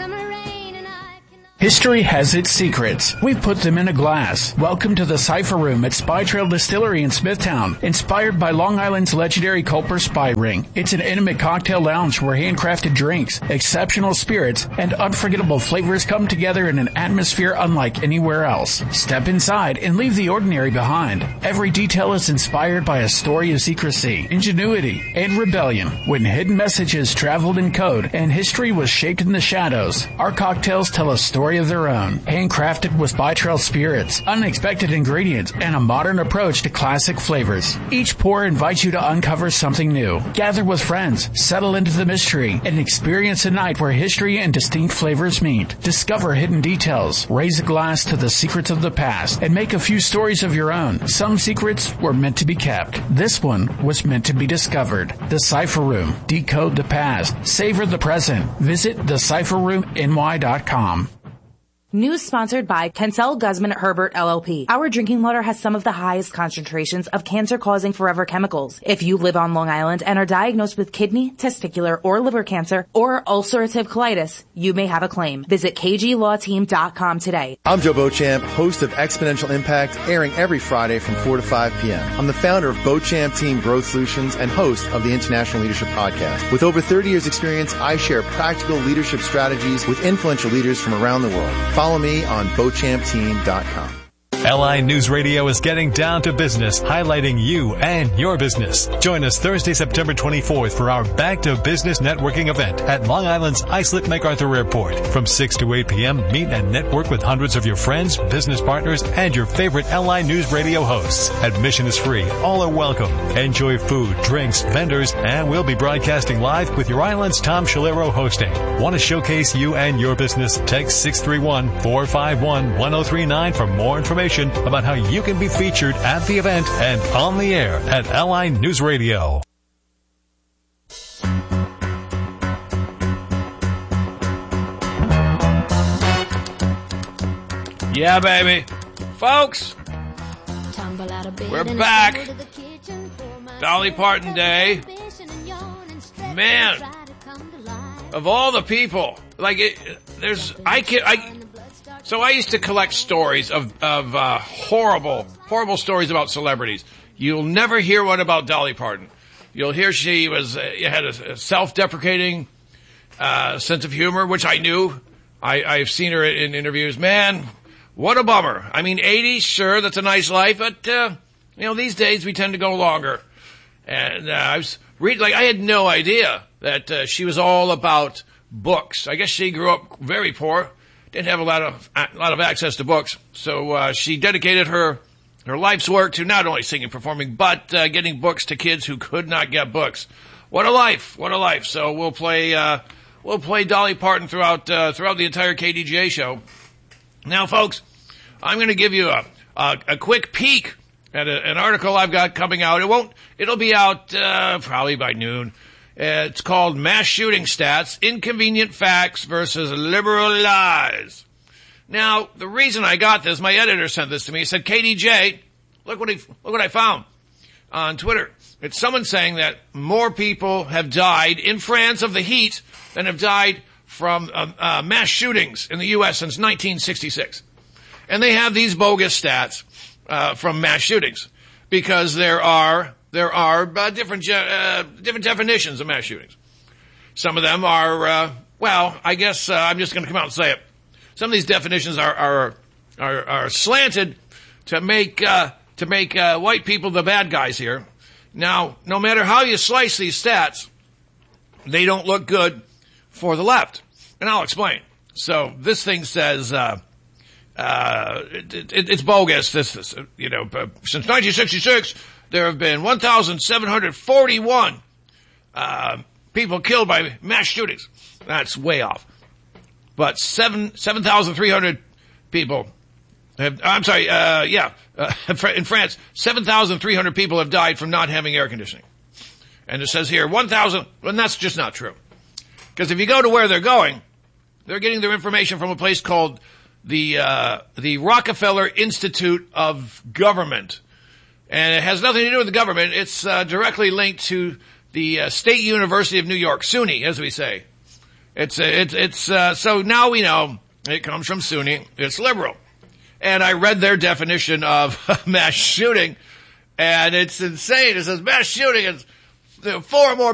summer rain and I cannot... History has its secrets. We put them in a glass. Welcome to the Cypher Room at Spy Trail Distillery in Smithtown, inspired by Long Island's legendary Culper Spy Ring. It's an intimate cocktail lounge where handcrafted drinks, exceptional spirits, and unforgettable flavors come together in an atmosphere unlike anywhere else. Step inside and leave the ordinary behind. Every detail is inspired by a story of secrecy, ingenuity, and rebellion. When hidden messages traveled in code and history was shaped in the shadows, our cocktails tell a story of their own. Handcrafted with Spy Trail spirits, unexpected ingredients, and a modern approach to classic flavors. Each pour invites you to uncover something new. Gather with friends, settle into the mystery, and experience a night where history and distinct flavors meet. Discover hidden details, raise a glass to the secrets of the past, and make a few stories of your own. Some secrets were meant to be kept. This one was meant to be discovered. The Cypher Room. Decode the past. Savor the present. Visit thecypherroomny.com. News sponsored by Kensel Guzman Herbert LLP. Our drinking water has some of the highest concentrations of cancer-causing forever chemicals. If you live on Long Island and are diagnosed with kidney, testicular, or liver cancer, or ulcerative colitis, you may have a claim. Visit kglawteam.com today. I'm Joe Beauchamp, host of Exponential Impact, airing every Friday from 4 to 5 p.m. I'm the founder of Beauchamp Team Growth Solutions and host of the International Leadership Podcast. With over 30 years experience, I share practical leadership strategies with influential leaders from around the world. Follow me on BeauchampTeam.com. LI News Radio is getting down to business, highlighting you and your business. Join us Thursday, September 24th for our Back to Business networking event at Long Island's Islip MacArthur Airport. From 6 to 8 p.m., meet and network with hundreds of your friends, business partners, and your favorite LI News Radio hosts. Admission is free. All are welcome. Enjoy food, drinks, vendors, and we'll be broadcasting live with your island's Tom Shalero hosting. Want to showcase you and your business? Text 631-451-1039 for more information about how you can be featured at the event and on the air at LI News Radio. Yeah, baby. Folks, we're back. Dolly Parton Day. Man, of all the people, So I used to collect stories of horrible stories about celebrities. You'll never hear one about Dolly Parton. You'll hear she had a self-deprecating sense of humor, which I knew. I've seen her in interviews. Man, what a bummer. I mean, 80, sure, that's a nice life, but these days we tend to go longer. And I was reading, I had no idea that she was all about books. I guess she grew up very poor. Didn't have a lot of access to books, so she dedicated her life's work to not only singing, performing, but getting books to kids who could not get books. What a life! What a life! So we'll play Dolly Parton throughout the entire KDGA show. Now, folks, I'm going to give you a quick peek at an article I've got coming out. It'll be out probably by noon. It's called Mass Shooting Stats, Inconvenient Facts versus Liberal Lies. Now, the reason I got this, my editor sent this to me. He said, KDJ, look what I found on Twitter. It's someone saying that more people have died in France of the heat than have died from mass shootings in the U.S. since 1966. And they have these bogus stats from mass shootings because there are different definitions of mass shootings. Some of them are, I guess I'm just going to come out and say it. Some of these definitions are slanted to make white people the bad guys here. Now, no matter how you slice these stats, they don't look good for the left, and I'll explain. So this thing says it's bogus. Since 1966. There have been 1,741 people killed by mass shootings. That's way off. But 7,300 people have, in France, 7,300 people have died from not having air conditioning. And it says here 1,000, and that's just not true. Because if you go to where they're going, they're getting their information from a place called the Rockefeller Institute of Government. And it has nothing to do with the government. It's directly linked to the State University of New York, SUNY, as we say. So now we know it comes from Sunni. It's liberal. And I read their definition of mass shooting, and it's insane. It says mass shooting is 4 or more